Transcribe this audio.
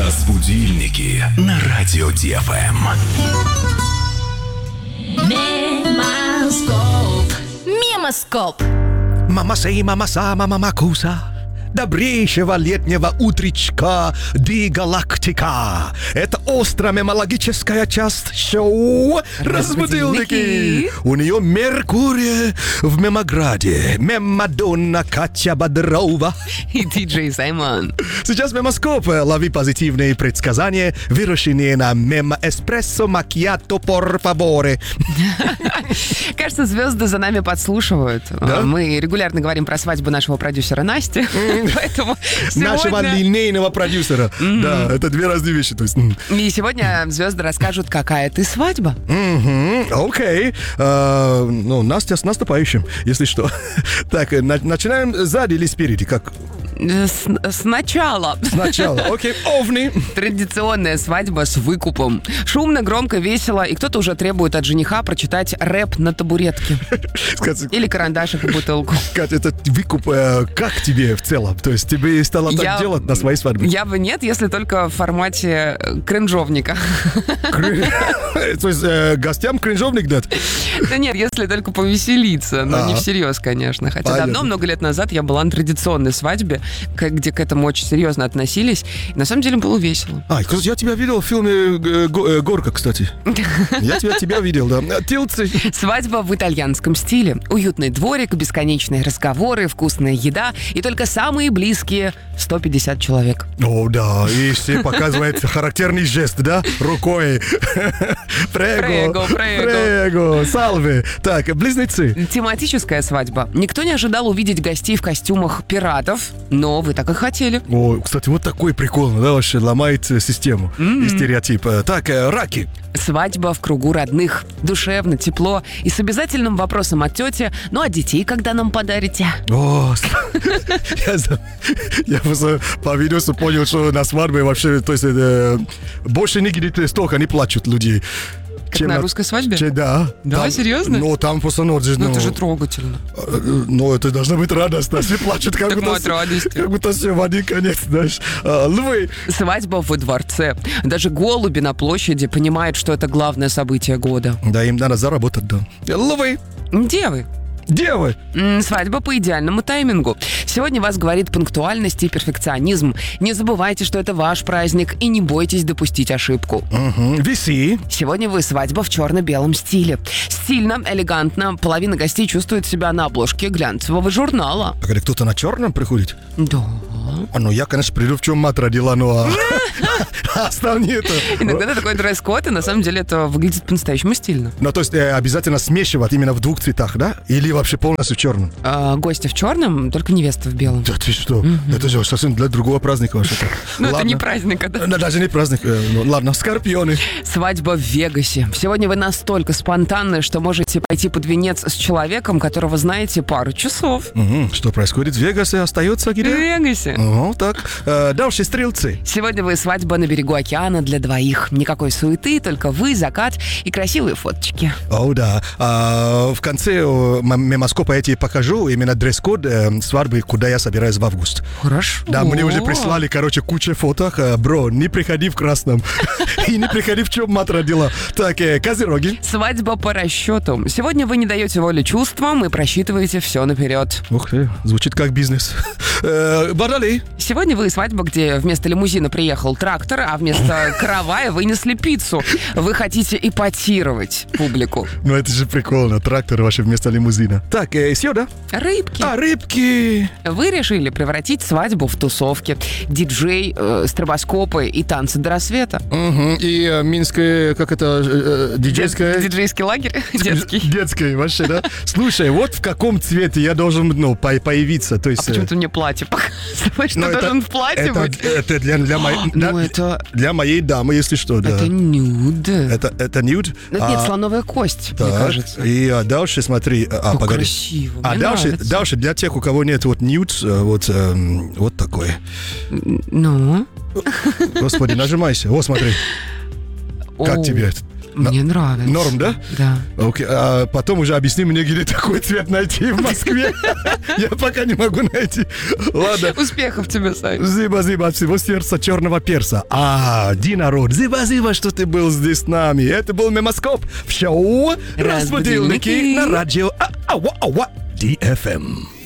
Разбудильники на радио ДФМ. Мемоскоп. Мама сей, мама са, мама макуса. Добрейшего летнего утречка, ди галактика. Это остро-мемологическая часть шоу «Разбудильники». У нее Меркурий в Мемограде. Мемадонна Катя Бодрова. И диджей Саймон. Сейчас мемоскоп. Лови позитивные предсказания, выращенные на мемо-эспрессо макьято пор фаворе. Кажется, звезды за нами подслушивают. Да? Мы регулярно говорим про свадьбу нашего продюсера Насти. Поэтому Нашего сегодня... линейного продюсера. Да, это две разные вещи. То есть... И сегодня звезды расскажут, какая ты свадьба. Окей. Ну, Настя с наступающим, если что. Так, начинаем сзади или спереди? Как? Сначала. Сначала. Окей, овни. Традиционная свадьба с выкупом. Шумно, громко, весело. И кто-то уже требует от жениха прочитать рэп на табуретке. Или карандашик в бутылку. Катя, этот выкуп, как тебе в целом? То есть тебе стало так делать на своей свадьбе? Я бы нет, если только в формате кринжовника. То есть гостям кринжовник дать? Да нет, если только повеселиться. Но не всерьез, конечно. Хотя давно, много лет назад, я была на традиционной свадьбе, где к этому очень серьезно относились. И на самом деле было весело. Я тебя видел в фильме «Горка», кстати. Я тебя видел, да. Тилцы. Свадьба в итальянском стиле. Уютный дворик, бесконечные разговоры, вкусная еда и только самые близкие 150 человек. О, да, и все показывают характерный жест, да? Рукой. Прего. Салве. Так, близнецы. Тематическая свадьба. Никто не ожидал увидеть гостей в костюмах пиратов, но вы так и хотели. О, кстати, вот такой прикольно, да, вообще ломает систему и стереотип. Так, раки. Свадьба в кругу родных. Душевно, тепло и с обязательным вопросом от тети: ну а детей когда нам подарите? О, я просто по видосу понял, что на свадьбе вообще, то есть больше нигде столько не плачут людей. Как на русской свадьбе? Да. Да, серьезно? Ну, там просто... Ну, это же трогательно. Ну, это должно быть радостно. Все плачут, как будто все в один конец, знаешь. Львы. Свадьба во дворце. Даже голуби на площади понимают, что это главное событие года. Да, им надо заработать, да. Львы. Девы. Свадьба по идеальному таймингу. Сегодня вас говорит пунктуальность и перфекционизм. Не забывайте, что это ваш праздник, и не бойтесь допустить ошибку. Весы. Сегодня вы свадьба в черно-белом стиле. Стильно, элегантно. Половина гостей чувствует себя на обложке глянцевого журнала. А когда кто-то на черном приходит? Да. Ну, я, конечно, приду, в чем мать родила, но остальные-то... Иногда такой дресс-код, и на самом деле это выглядит по-настоящему стильно. Ну, то есть обязательно смешивать именно в двух цветах, да? Или вообще полностью в черном? Гости в черном, только невеста в белом. Да ты что? Это же совсем для другого праздника вообще-то. Ну, это не праздник, да? Даже не праздник. Ладно, скорпионы. Свадьба в Вегасе. Сегодня вы настолько спонтанны, что можете пойти под венец с человеком, которого знаете пару часов. Что происходит в Вегасе, остается где? В Вегасе. Так. Дальше стрелцы. Сегодня вы свадьба на берегу океана для двоих. Никакой суеты, только вы, закат и красивые фоточки. О, да. В конце мемоскопа я тебе покажу именно дресс-код свадьбы, куда я собираюсь в август. Хорошо. Да, мне уже прислали, куча фоток. Бро, не приходи в красном. И не приходи в чем мать родила. Так, козероги. Свадьба по расчету. Сегодня вы не даете воли чувствам и просчитываете все наперед. Ух ты, звучит как бизнес. Водолей. Сегодня вы свадьба, где вместо лимузина приехал трактор, а вместо каравая вынесли пиццу. Вы хотите эпатировать публику. Ну это же прикольно, трактор вообще вместо лимузина. Так, сюда. Рыбки. Рыбки. Вы решили превратить свадьбу в тусовки. Диджей, стробоскопы и танцы до рассвета. И минская, как это, диджейская... Диджейский лагерь детский. Детский, вообще, да? Слушай, вот в каком цвете я должен, появиться, то есть... А почему ты мне платье показываешь? Ты должен в платье быть? Это для моей дамы, если что, да. Это нюд. Это нюд? Нет, слоновая кость, мне кажется. И дальше, смотри... погоди. Красиво, дальше для тех, у кого нет вот нюд, вот такой. Ну? Господи, нажимайся. Вот, смотри. Как тебе? Мне нравится. Норм, да? Да. Окей, а потом уже объясни мне, где такой цвет найти в Москве. Я пока не могу найти. Ладно. Успехов тебе, Сань. Зиба-зиба от всего сердца черного перса. Динарод, зиба-зиба, что ты был здесь с нами. Это был Мемоскоп в шоу «Разбудилники» на радио DFM.